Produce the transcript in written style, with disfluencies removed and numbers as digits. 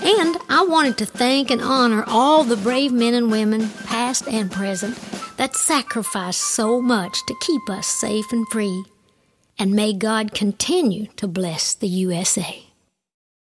And I wanted to thank and honor all the brave men and women, past and present, that sacrificed so much to keep us safe and free. And may God continue to bless the USA.